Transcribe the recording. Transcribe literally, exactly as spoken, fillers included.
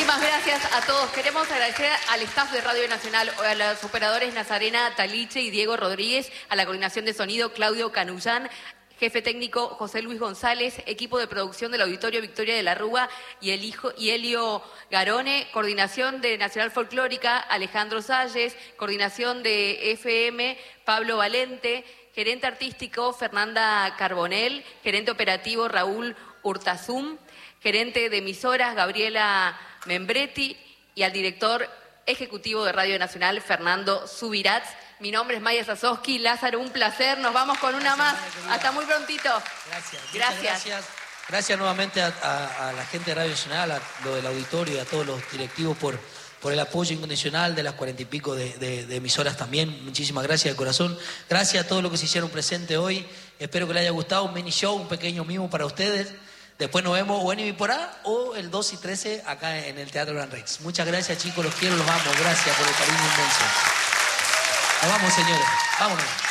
Muchísimas gracias a todos. Queremos agradecer al staff de Radio Nacional, a los operadores Nazarena Taliche y Diego Rodríguez, a la coordinación de sonido Claudio Canullán, jefe técnico José Luis González, equipo de producción del Auditorio Victoria de la Rúa y, el hijo, y Helio Garone, coordinación de Nacional Folclórica Alejandro Salles, coordinación de F M Pablo Valente, gerente artístico Fernanda Carbonell, gerente operativo Raúl Urtazum, gerente de emisoras Gabriela Membretti y al director ejecutivo de Radio Nacional Fernando Subirats. Mi nombre es Maya Sasowski. Lázaro, un placer. Nos vamos con una gracias, más. Maya, hasta muy prontito. Gracias. Gracias. Gracias. Gracias nuevamente a, a, a la gente de Radio Nacional, a lo del auditorio y a todos los directivos por, por el apoyo incondicional de las cuarenta y pico de, de, de emisoras también. Muchísimas gracias de corazón. Gracias a todos los que se hicieron presentes hoy. Espero que les haya gustado un mini show, un pequeño mimo para ustedes. Después nos vemos o en Ibiporá o el dos y trece acá en el Teatro Gran Rex. Muchas gracias, chicos. Los quiero, los amo. Gracias por el cariño inmenso. Nos vamos, señores. Vámonos.